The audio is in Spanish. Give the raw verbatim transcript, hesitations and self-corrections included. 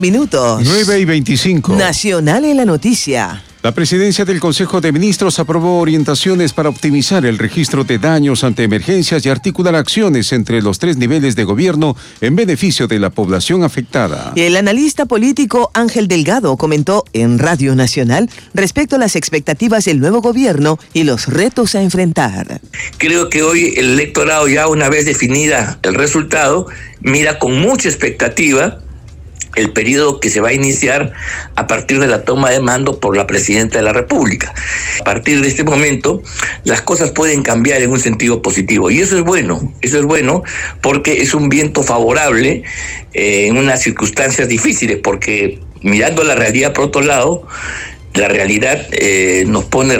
Minutos. nueve y veinticinco. Nacional en la noticia. La presidencia del Consejo de Ministros aprobó orientaciones para optimizar el registro de daños ante emergencias y articular acciones entre los tres niveles de gobierno en beneficio de la población afectada. El analista político Ángel Delgado comentó en Radio Nacional respecto a las expectativas del nuevo gobierno y los retos a enfrentar. Creo que hoy el electorado, ya una vez definida el resultado, mira con mucha expectativa el periodo que se va a iniciar a partir de la toma de mando por la Presidenta de la República. A partir de este momento, las cosas pueden cambiar en un sentido positivo. Y eso es bueno, eso es bueno porque es un viento favorable eh, en unas circunstancias difíciles, porque mirando la realidad por otro lado, la realidad eh, nos pone